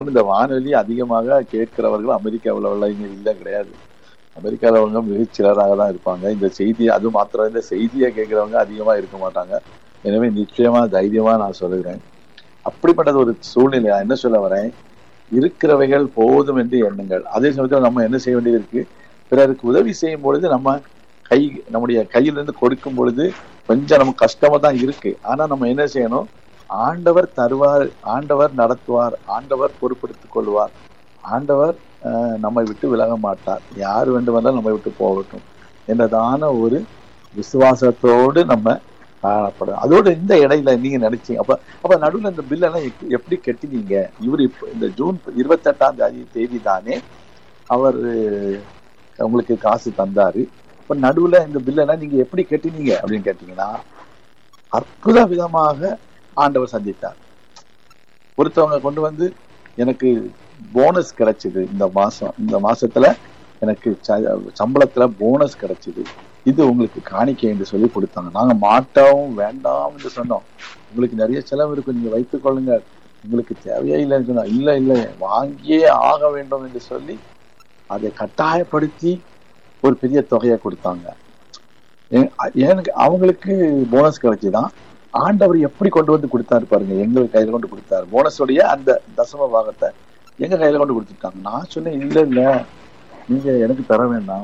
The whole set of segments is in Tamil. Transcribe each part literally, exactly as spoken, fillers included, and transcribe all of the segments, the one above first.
இந்த வானொலி அதிகமாக கேட்கிறவர்கள் அமெரிக்காவில் உள்ளவங்க இல்லை கிடையாது. அமெரிக்காவில் உள்ளவங்க மிகச்சிலராக தான் இருப்பாங்க. இந்த செய்தி அது மாத்திரம் இந்த செய்தியை கேட்கிறவங்க அதிகமா இருக்க மாட்டாங்க. எனவே நிச்சயமா தைரியமா நான் சொல்லுகிறேன். அப்படிப்பட்டது ஒரு சூழ்நிலை. என்ன சொல்ல வரேன், இருக்கிறவைகள் போதும் என்று எண்ணுங்கள். அதே சமயத்தில் நம்ம என்ன செய்ய வேண்டியது இருக்கு, பிறருக்கு உதவி செய்யும் பொழுது நம்ம கை நம்முடைய கையிலிருந்து கொடுக்கும் பொழுது கொஞ்சம் நமக்கு கஷ்டமா தான் இருக்கு. ஆனா நம்ம என்ன செய்யணும், ஆண்டவர் தருவார், ஆண்டவர் நடத்துவார், ஆண்டவர் பொறுப்பெடுத்துக் கொள்வார், ஆண்டவர் அஹ் நம்மை விட்டு விலக மாட்டார், யார் வேண்டுமென்றாலும் நம்மை விட்டு போகட்டும் என்றதான ஒரு விசுவாசத்தோடு நம்ம காணப்படும். அதோட இந்த இடையில நீங்க நினைச்சீங்க அப்ப அப்ப நடுவில் இந்த பில்லெல்லாம் எப்படி கட்டினீங்க? இவர் இப்ப இந்த ஜூன் இருபத்தி எட்டாம் தேதி தேதி தானே அவர் உங்களுக்கு காசு தந்தாரு. இப்ப நடுவுல இந்த பில்லெல்லாம் நீங்க எப்படி கட்டினீங்க அப்படின்னு கேட்டீங்கன்னா, அற்புத விதமாக ஆண்டவர் சந்தித்தார். ஒருத்தவங்க கொண்டு வந்து எனக்கு போனஸ் கிடைச்சது, இந்த மாசம் இந்த மாசத்துல எனக்கு சம்பளத்துல போனஸ் கிடைச்சது, இது உங்களுக்கு காணிக்கை என்று சொல்லி கொடுத்தாங்க. நாங்க மாட்டோம் வேண்டாம் என்று சொன்னோம். உங்களுக்கு நிறைய செலவு இருக்கு, நீங்க வைத்துக் கொள்ளுங்க, உங்களுக்கு தேவையே இல்லைன்னு சொன்னா, இல்ல இல்ல வாங்கியே ஆக வேண்டும் என்று சொல்லி அதை கட்டாயப்படுத்தி ஒரு பெரிய தொகையை கொடுத்தாங்க. எனக்கு அவங்களுக்கு போனஸ் கிடைச்சுதான். ஆண்டவர் எப்படி கொண்டு வந்து கொடுத்தாரு பாருங்க, எங்களுக்கு கையில கொண்டு கொடுத்தாரு. போனஸோடைய அந்த தசம பாகத்தை எங்க கையில கொண்டு கொடுத்துட்டாங்க. நான் சொன்னேன், இல்ல இல்ல நீங்க எனக்கு தர வேண்டாம்,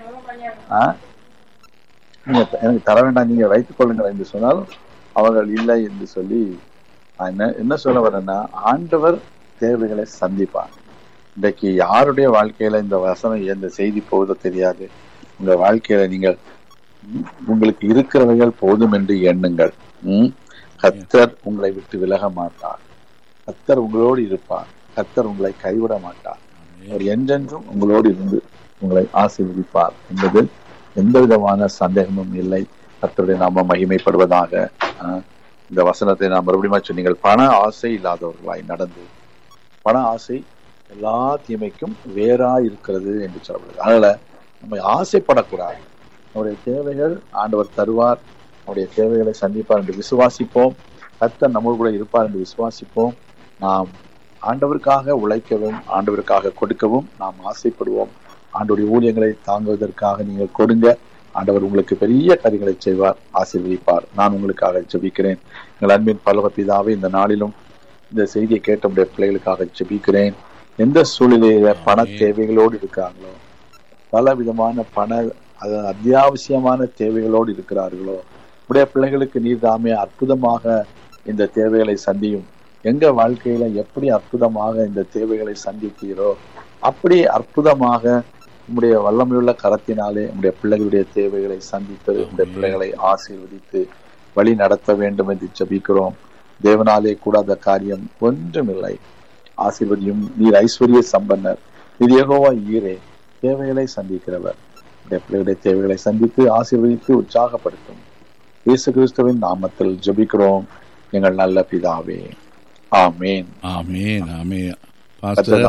ஆஹ் நீங்க எனக்கு தர வேண்டாம், நீங்க வைத்துக் கொள்ளுங்கள் என்று சொன்னாலும் அவர்கள் இல்லை என்று சொல்லி என்ன என்ன சொல்ல வரேன்னா, ஆண்டவர் தேவைகளை சந்திப்பார். இன்றைக்கு யாருடைய வாழ்க்கையில இந்த வசனம் இந்த செய்தி போகுதோ தெரியாது. உங்க வாழ்க்கையில நீங்கள் உங்களுக்கு இருக்கிறவைகள் போதும் என்று எண்ணுங்கள். உம் கர்த்தர் உங்களை விட்டு விலக மாட்டார், கர்த்தர் உங்களோடு இருப்பார், கர்த்தர் உங்களை கைவிட மாட்டார், அவர் என்றென்றும் உங்களோடு இருந்து உங்களை ஆசீர்வதிப்பார் என்பது எந்த விதமான சந்தேகமும் இல்லை. கர்த்தருடைய நாம மகிமைப்படுவதாக. இந்த வசனத்தை நாம் மறுபடியும் சொன்னீங்கள், பண ஆசை இல்லாதவர்களாய் நடந்து, பண ஆசை எல்லா தீமைக்கும் வேறா இருக்கிறது என்று சொல்லப்படுது. அதனால நம்ம ஆசைப்படக்கூடாது. நம்முடைய தேவைகள் ஆண்டவர் தருவார், நம்முடைய தேவைகளை சந்திப்பார் என்று விசுவாசிப்போம். கர்த்தர் நம்ம கூட இருப்பார் என்று விசுவாசிப்போம். நாம் ஆண்டவருக்காக உழைக்கவும் ஆண்டவருக்காக கொடுக்கவும் நாம் ஆசைப்படுவோம். ஆண்டவருடைய ஊழியங்களை தாங்குவதற்காக நீங்கள் கொடுங்க. ஆண்டவர் உங்களுக்கு பெரிய காரியங்களை செய்வார், ஆசீர்வதிப்பார். நான் உங்களுக்காக ஜெபிக்கிறேன். எங்கள் அன்பின் பரலோக பிதாவே, இந்த நாளிலும் இந்த செய்தியை கேட்ட உடைய பிள்ளைகளுக்காக ஜெபிக்கிறேன். எந்த சூழ்நிலையில பண தேவைகளோடு இருக்காங்களோ, பல விதமான பண அத்தியாவசியமான தேவைகளோடு இருக்கிறார்களோ, உடைய பிள்ளைகளுக்கு நீர் தாமே அற்புதமாக இந்த தேவைகளை சந்தியும். எங்க வாழ்க்கையில எப்படி அற்புதமாக இந்த தேவைகளை சந்தித்தீரோ அப்படி அற்புதமாக உங்களுடைய வல்லமையுள்ள கரத்தினாலே உங்களுடைய பிள்ளைகளுடைய தேவைகளை சந்தித்து உங்களுடைய பிள்ளைகளை ஆசீர்வதித்து வழி நடத்த வேண்டும் என்று ஜெபிக்கிறோம். தேவனாலே கூடாத காரியம் ஒன்றுமில்லை. ஆசீர்வதியும். நீர் ஐஸ்வர்ய சம்பன்னர், நீர் யெகோவா ஈரே, தேவைகளை சந்திக்கிறவர். உங்களுடைய பிள்ளைகளுடைய தேவைகளை சந்தித்து ஆசீர்வதித்து உற்சாகப்படுத்தும். இயேசு கிறிஸ்துவின் நாமத்தில் ஜெபிக்கிறோம் எங்கள் நல்ல பிதாவே. ஆமேன். ஆமேன். ஆமேன். பாஸ்டர்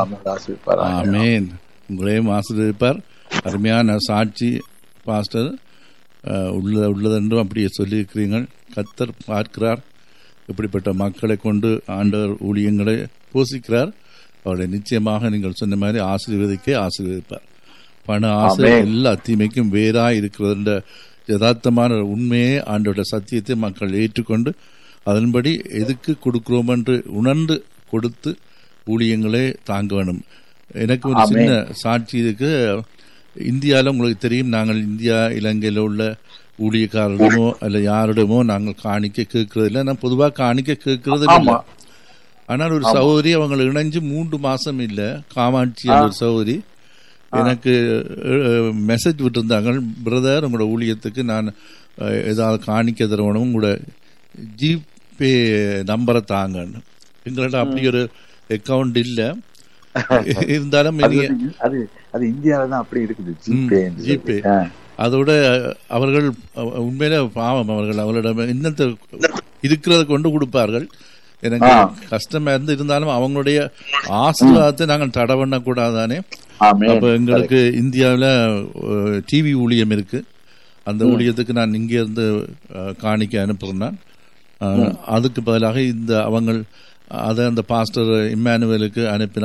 ஆமேன். உங்களையும் ஆசீர்வதிப்பார். அருமையான சாட்சி பாஸ்டர். உள்ள உள்ளதென்றும் அப்படியே சொல்லியிருக்கிறீர்கள். கர்த்தர் பார்க்கிறார், இப்படிப்பட்ட மக்களை கொண்டு ஆண்டவர் ஊழியங்களை போஷிக்கிறார். அவருடைய நிச்சயமாக நீங்கள் சொன்ன மாதிரி ஆசீர்வதிக்க ஆசீர்வதிப்பார். பண ஆசை எல்லா தீமைக்கும் வேறா இருக்கிறதுன்ற யதார்த்தமான உண்மையே ஆண்டோட சத்தியத்தை மக்கள் ஏற்றுக்கொண்டு அதன்படி எதுக்கு கொடுக்கிறோம் என்று உணர்ந்து கொடுத்து ஊழியங்களே தாங்க வேணும். எனக்கு ஒரு சின்ன சாட்சி இருக்கு. இந்தியாவில் உங்களுக்கு தெரியும், நாங்கள் இந்தியா இலங்கையில் உள்ள ஊழியக்காரரிடமோ அல்ல யாரிடமோ நாங்கள் காணிக்க கேட்கறது இல்லை. நான் பொதுவாக காணிக்க கேட்கறது இல்லை. ஆனால் ஒரு சகோதரி அவங்க இணைஞ்சு மூன்று மாசம் இல்லை, காமாட்சி ஒரு சகோதரி எனக்கு மெசேஜ் விட்டுருந்தாங்க, பிரதர் உங்களோட ஊழியத்துக்கு நான் ஏதாவது காணிக்க தருவனும் உங்களோட ஜிபே நம்பரை தாங்கன்னு. எங்கள்கிட்ட அப்படி ஒரு அக்கவுண்ட் இல்லை, இருந்தாலும் ஜிபே. அதோட அவர்கள் உண்மையில பாவம், அவர்கள் அவர்களிடம் இன்னத்தை இருக்கிறத கொண்டு கொடுப்பார்கள். எனக்கு கஷ்டமா இருந்து இருந்தாலும் அவங்களுடைய ஆசீர்வாதத்தை நாங்கள் தடை பண்ண கூடாதானே. அப்ப எங்களுக்கு இந்தியாவில் டிவி ஊழியம் இருக்கு, அந்த ஊழியத்துக்கு நான் இங்க இருந்து காணிக்க அனுப்புறேன். அதுக்கு பதிலாக இந்த அவங்க அதை அந்த பாஸ்டர் இம்மானுவேலுக்கு அனுப்பினார்.